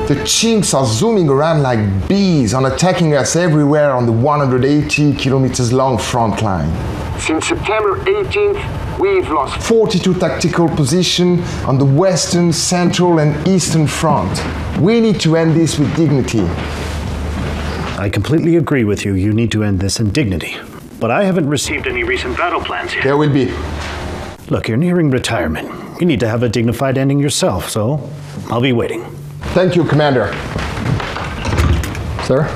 The Chinks are zooming around like bees and attacking us everywhere on the 180 kilometers long front line. Since September 18th, we've lost 42 tactical positions on the western, central and eastern front. We need to end this with dignity. I completely agree with you. You need to end this in dignity. But I haven't received any recent battle plans yet. There will be. Look, you're nearing retirement. You need to have a dignified ending yourself, so I'll be waiting. Thank you, Commander. Sir?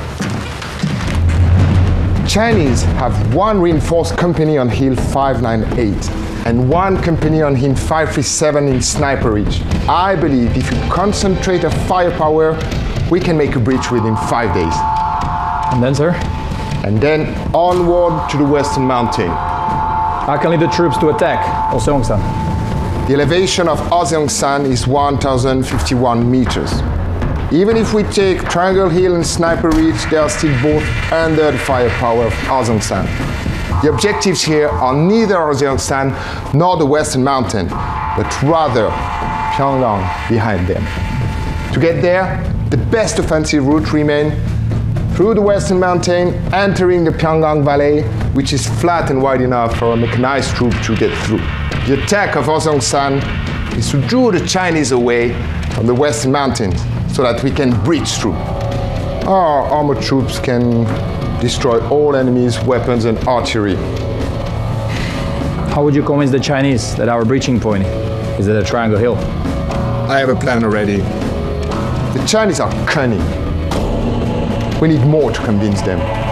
Chinese have one reinforced company on Hill 598 and one company on Hill 537 in Sniper Ridge. I believe if you concentrate our firepower, we can make a breach within 5 days. And then, sir? And then onward to the Western Mountain. I can lead the troops to attack Oseongsan. The elevation of Oseongsan is 1,051 meters. Even if we take Triangle Hill and Sniper Ridge, they are still both under the firepower of Oseongsan. The objectives here are neither Oseongsan nor the Western Mountain, but rather Pyongyang behind them. To get there, the best offensive route remains through the Western Mountain, entering the Pyongyang Valley, which is flat and wide enough for a mechanized troop to get through. The attack of Oseongsan is to draw the Chinese away from the Western Mountains so that we can breach through. Our armored troops can destroy all enemies' weapons and artillery. How would you convince the Chinese that our breaching point is at a Triangle Hill? I have a plan already. The Chinese are cunning. We need more to convince them.